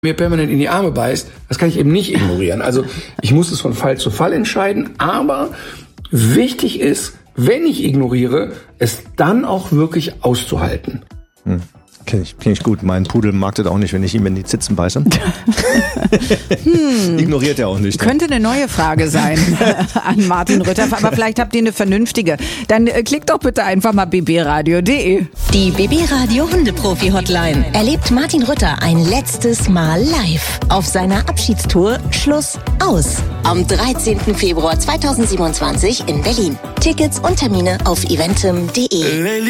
mir permanent in die Arme beißt, das kann ich eben nicht ignorieren. Also ich muss es von Fall zu Fall entscheiden, aber wichtig ist, wenn ich ignoriere, es dann auch wirklich auszuhalten. Kenn ich gut. Mein Pudel mag das auch nicht, wenn ich ihm in die Zitzen beiße. Ignoriert er auch nicht. Könnte eine neue Frage sein an Martin Rütter, aber vielleicht habt ihr eine vernünftige. Dann klickt doch bitte einfach mal bbradio.de. Die BB Radio Hundeprofi Hotline. Erlebt Martin Rütter ein letztes Mal live auf seiner Abschiedstour Schluss aus. Am 13. Februar 2027 in Berlin. Tickets und Termine auf eventim.de.